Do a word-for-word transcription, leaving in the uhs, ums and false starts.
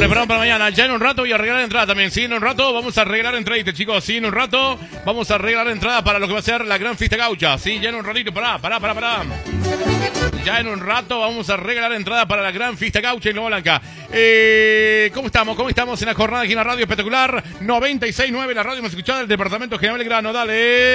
preparado para mañana. Ya en un rato voy a arreglar entrada también. Sí, en un rato vamos a arreglar entrada, chicos. Sí, en un rato vamos a arreglar entrada para lo que va a ser la gran fiesta gaucha. Sí, ya en un ratito. Pará, pará, pará, pará. Ya en un rato vamos a regalar entrada para la gran fiesta gaucha en Loma Blanca. Eh, ¿Cómo estamos? ¿Cómo estamos en la jornada aquí en la radio espectacular? noventa y seis punto nueve, la radio más escuchada del departamento General Belgrano. Dale.